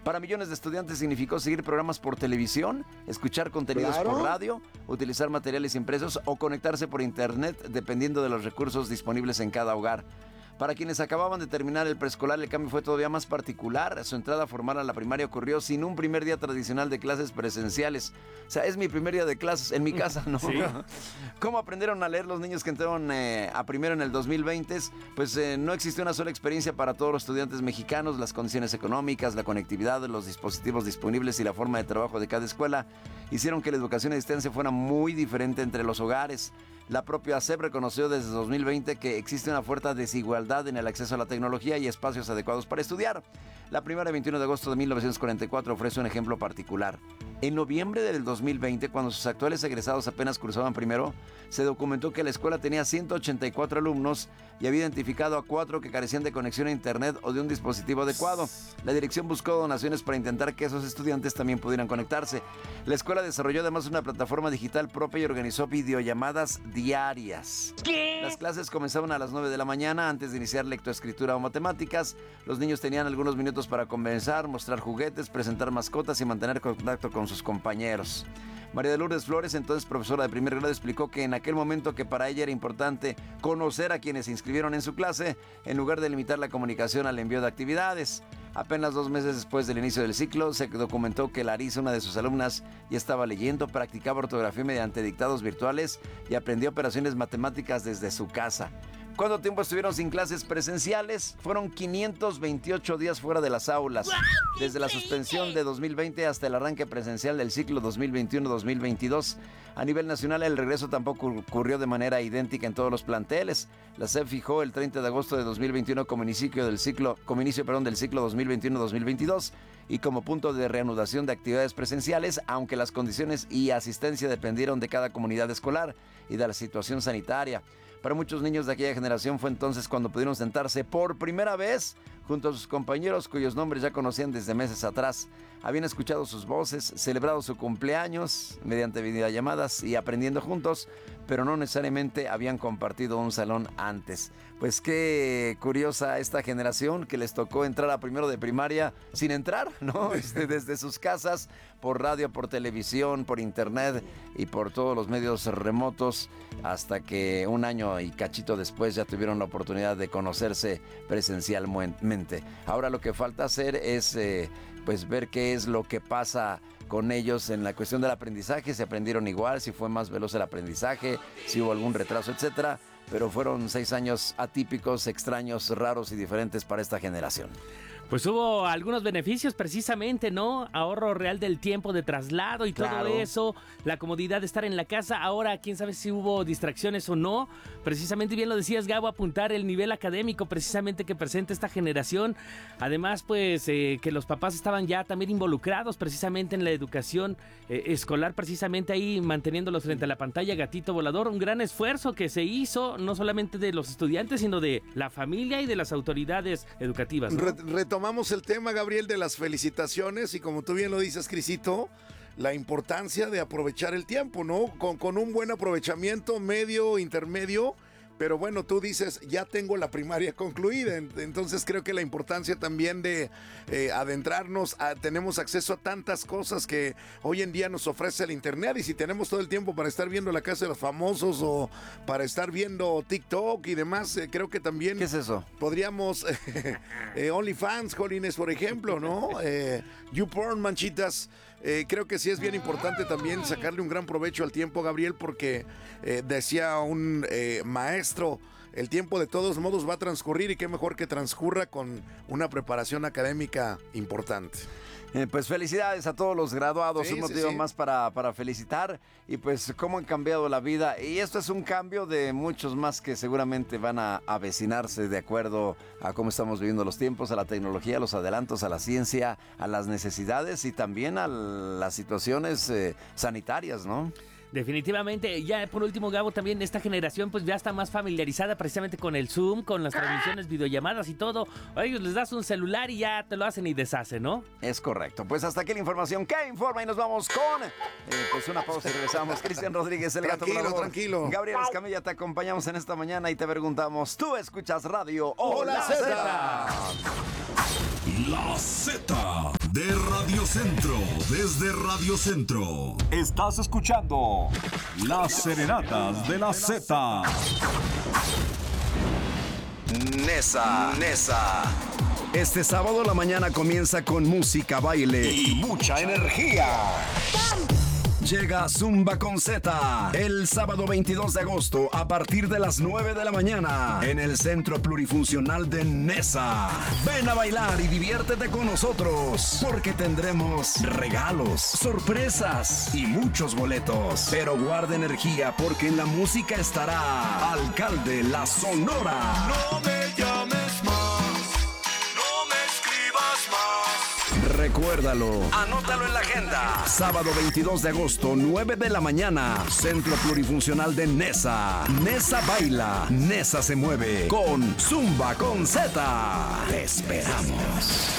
Para millones de estudiantes significó seguir programas por televisión, escuchar contenidos por radio, utilizar materiales impresos o conectarse por internet dependiendo de los recursos disponibles en cada hogar. Para quienes acababan de terminar el preescolar, el cambio fue todavía más particular. Su entrada formal a la primaria ocurrió sin un primer día tradicional de clases presenciales. O sea, es mi primer día de clases en mi casa, ¿no? Sí. ¿Cómo aprendieron a leer los niños que entraron a primero en el 2020? Pues no existió una sola experiencia para todos los estudiantes mexicanos. Las condiciones económicas, la conectividad, los dispositivos disponibles y la forma de trabajo de cada escuela hicieron que la educación a distancia fuera muy diferente entre los hogares. La propia SEP reconoció desde 2020 que existe una fuerte desigualdad en el acceso a la tecnología y espacios adecuados para estudiar. La primaria 21 de agosto de 1944 ofrece un ejemplo particular. En noviembre del 2020, cuando sus actuales egresados apenas cursaban primero, se documentó que la escuela tenía 184 alumnos y había identificado a 4 que carecían de conexión a internet o de un dispositivo adecuado. La dirección buscó donaciones para intentar que esos estudiantes también pudieran conectarse. La escuela desarrolló además una plataforma digital propia y organizó videollamadas diarias. ¿Qué? Las clases comenzaban a las 9 de la mañana antes de iniciar lectoescritura o matemáticas. Los niños tenían algunos minutos para conversar, mostrar juguetes, presentar mascotas y mantener contacto con sus compañeros. María de Lourdes Flores, entonces profesora de primer grado, explicó que en aquel momento que para ella era importante conocer a quienes se inscribieron en su clase, en lugar de limitar la comunicación al envío de actividades. Apenas 2 meses después del inicio del ciclo, se documentó que Larisa, una de sus alumnas, ya estaba leyendo, practicaba ortografía mediante dictados virtuales y aprendió operaciones matemáticas desde su casa. ¿Cuánto tiempo estuvieron sin clases presenciales? Fueron 528 días fuera de las aulas. Desde la suspensión de 2020 hasta el arranque presencial del ciclo 2021-2022. A nivel nacional, el regreso tampoco ocurrió de manera idéntica en todos los planteles. La SEP fijó el 30 de agosto de 2021 como inicio del ciclo 2021-2022 y como punto de reanudación de actividades presenciales, aunque las condiciones y asistencia dependieron de cada comunidad escolar y de la situación sanitaria. Para muchos niños de aquella generación fue entonces cuando pudieron sentarse por primera vez junto a sus compañeros cuyos nombres ya conocían desde meses atrás. Habían escuchado sus voces, celebrado su cumpleaños mediante videollamadas y aprendiendo juntos, pero no necesariamente habían compartido un salón antes. Pues qué curiosa esta generación que les tocó entrar a primero de primaria sin entrar, ¿no? Desde sus casas, por radio, por televisión, por internet y por todos los medios remotos, hasta que un año y cachito después ya tuvieron la oportunidad de conocerse presencialmente. Ahora lo que falta hacer es pues ver qué es lo que pasa con ellos en la cuestión del aprendizaje, si aprendieron igual, si fue más veloz el aprendizaje, si hubo algún retraso, etcétera. Pero fueron 6 años atípicos, extraños, raros y diferentes para esta generación. Pues hubo algunos beneficios precisamente, ¿no? Ahorro real del tiempo de traslado y todo eso, la comodidad de estar en la casa. Ahora, quién sabe si hubo distracciones o no. Precisamente, bien lo decías, Gabo, apuntar el nivel académico precisamente que presenta esta generación. Además, pues, que los papás estaban ya también involucrados precisamente en la educación escolar, precisamente ahí manteniéndolos frente a la pantalla, gatito volador. Un gran esfuerzo que se hizo, no solamente de los estudiantes, sino de la familia y de las autoridades educativas, ¿no? Retomamos el tema, Gabriel, de las felicitaciones y como tú bien lo dices, Crisito, la importancia de aprovechar el tiempo, ¿no? Con un buen aprovechamiento, medio, intermedio. Pero bueno, tú dices, ya tengo la primaria concluida, entonces creo que la importancia también de adentrarnos, tenemos acceso a tantas cosas que hoy en día nos ofrece el internet, y si tenemos todo el tiempo para estar viendo La Casa de los Famosos o para estar viendo TikTok y demás, creo que también... ¿Qué es eso? Podríamos, OnlyFans, Jolines, por ejemplo, ¿no? YouPorn, manchitas, creo que sí es bien importante también sacarle un gran provecho al tiempo, Gabriel, porque decía un maestro, el tiempo de todos modos va a transcurrir y qué mejor que transcurra con una preparación académica importante. Pues felicidades a todos los graduados, Sí, un motivo más para felicitar y pues cómo han cambiado la vida. Y esto es un cambio de muchos más que seguramente van a avecinarse de acuerdo a cómo estamos viviendo los tiempos, a la tecnología, a los adelantos, a la ciencia, a las necesidades y también a las situaciones sanitarias, ¿no? Definitivamente, ya por último, Gabo, también esta generación pues ya está más familiarizada precisamente con el Zoom, con las transmisiones, videollamadas y todo. A ellos les das un celular y ya te lo hacen y deshacen, ¿no? Es correcto. Pues hasta aquí la información que informa y nos vamos con pues una pausa y regresamos. Cristian Rodríguez, el gato volador. Tranquilo. Gabriel Escamilla, te acompañamos en esta mañana y te preguntamos, ¿tú escuchas radio o ¡Hola, La Zeta! Zeta? La Z de Centro, desde Radio Centro. Estás escuchando Las Serenatas de la Z. Nesa. Este sábado la mañana comienza con música, baile y mucha energía. Llega Zumba con Z el sábado 22 de agosto a partir de las 9 de la mañana en el Centro Plurifuncional de Nesa. Ven a bailar y diviértete con nosotros porque tendremos regalos, sorpresas y muchos boletos. Pero guarda energía porque en la música estará Alcalde La Sonora. No me llames más, no me escribas más. Recuérdalo, anótalo en la agenda. Sábado 22 de agosto, 9 de la mañana, Centro Plurifuncional de Nesa. Nesa baila, Nesa se mueve con Zumba con Z. Te esperamos.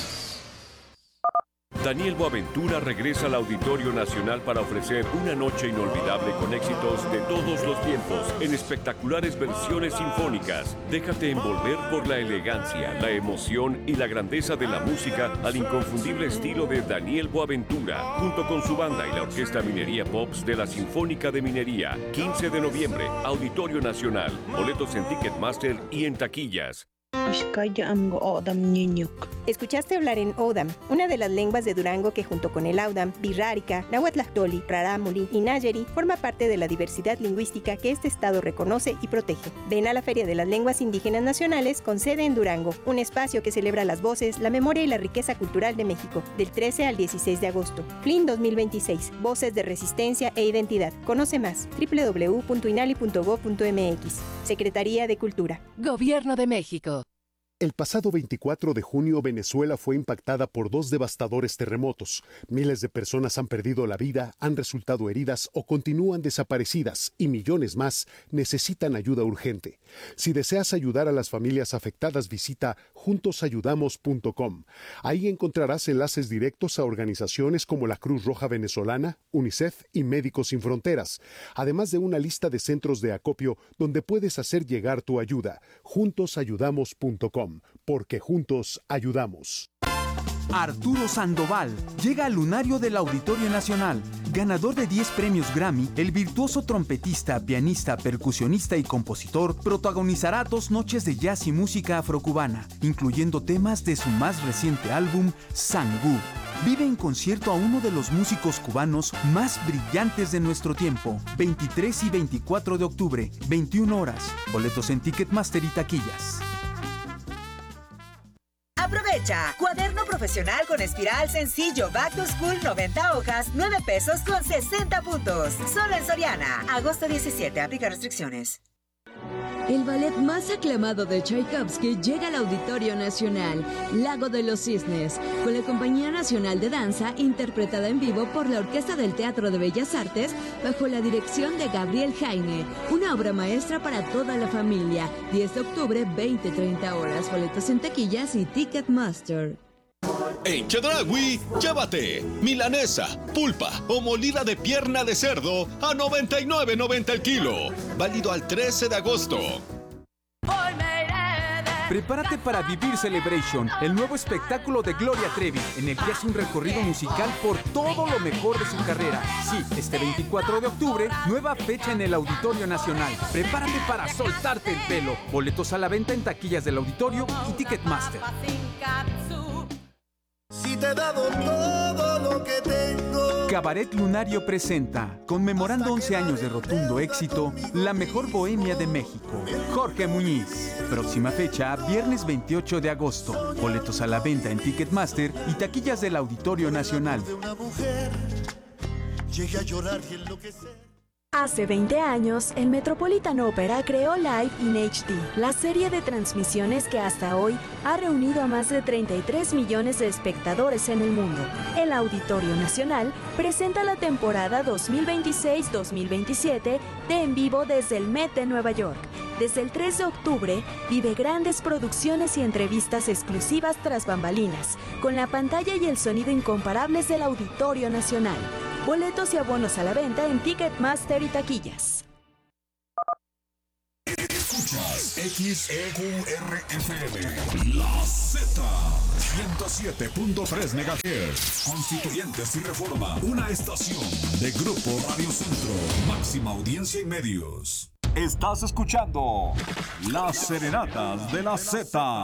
Daniel Boaventura regresa al Auditorio Nacional para ofrecer una noche inolvidable con éxitos de todos los tiempos en espectaculares versiones sinfónicas. Déjate envolver por la elegancia, la emoción y la grandeza de la música al inconfundible estilo de Daniel Boaventura, junto con su banda y la Orquesta Minería Pops de la Sinfónica de Minería. 15 de noviembre, Auditorio Nacional. Boletos en Ticketmaster y en taquillas. Escuchaste hablar en Odam, una de las lenguas de Durango que junto con el Audam, Birrárica, Nahuatlactoli, Rarámuri y Nayeri forma parte de la diversidad lingüística que este estado reconoce y protege. Ven a la Feria de las Lenguas Indígenas Nacionales con sede en Durango, un espacio que celebra las voces, la memoria y la riqueza cultural de México, del 13 al 16 de agosto. FLIN 2026, Voces de Resistencia e Identidad. Conoce más, www.inali.gov.mx. Secretaría de Cultura. Gobierno de México. El pasado 24 de junio, Venezuela fue impactada por 2 devastadores terremotos. Miles de personas han perdido la vida, han resultado heridas o continúan desaparecidas y millones más necesitan ayuda urgente. Si deseas ayudar a las familias afectadas, visita juntosayudamos.com. Ahí encontrarás enlaces directos a organizaciones como la Cruz Roja Venezolana, UNICEF y Médicos Sin Fronteras, además de una lista de centros de acopio donde puedes hacer llegar tu ayuda. Juntosayudamos.com. Porque juntos ayudamos. Arturo Sandoval llega al lunario del Auditorio Nacional. Ganador de 10 premios Grammy, el virtuoso trompetista, pianista, percusionista y compositor protagonizará 2 noches de jazz y música afrocubana, incluyendo temas de su más reciente álbum, Sangú. Vive en concierto a uno de los músicos cubanos más brillantes de nuestro tiempo. 23 y 24 de octubre, 21 horas. Boletos en Ticketmaster y taquillas. Aprovecha, cuaderno profesional con espiral sencillo Back to School 90 hojas, 9 pesos con 60 puntos. Solo en Soriana. Agosto 17, aplica restricciones. El ballet más aclamado de Tchaikovsky llega al Auditorio Nacional, Lago de los Cisnes, con la Compañía Nacional de Danza, interpretada en vivo por la Orquesta del Teatro de Bellas Artes, bajo la dirección de Gabriel Jaime. Una obra maestra para toda la familia. 10 de octubre, 20-30 horas. Boletos en taquillas y Ticketmaster. En Chedraui, llévate milanesa, pulpa o molida de pierna de cerdo a $99.90 el kilo. Válido al 13 de agosto. Prepárate para Vivir Celebration, el nuevo espectáculo de Gloria Trevi, en el que hace un recorrido musical por todo lo mejor de su carrera. Sí, este 24 de octubre, nueva fecha en el Auditorio Nacional. Prepárate para soltarte el pelo. Boletos a la venta en taquillas del Auditorio y Ticketmaster. Si te he dado todo lo que tengo. Cabaret Lunario presenta, conmemorando 11 años de rotundo éxito, la mejor bohemia de México, Jorge Muñiz. Próxima fecha, viernes 28 de agosto. Boletos a la venta en Ticketmaster y taquillas del Auditorio Nacional. Llegué a llorar y enloquecer. Hace 20 años, el Metropolitan Opera creó Live in HD, la serie de transmisiones que hasta hoy ha reunido a más de 33 millones de espectadores en el mundo. El Auditorio Nacional presenta la temporada 2026-2027 de En Vivo desde el Met de Nueva York. Desde el 3 de octubre, vive grandes producciones y entrevistas exclusivas tras bambalinas, con la pantalla y el sonido incomparables del Auditorio Nacional. Boletos y abonos a la venta en Ticketmaster y taquillas. Escuchas XEQRFM, La Z, 107.3 MHz, Constituyentes y Reforma, una estación de Grupo Radio Centro, máxima audiencia y medios. Estás escuchando Las Serenatas de la Z.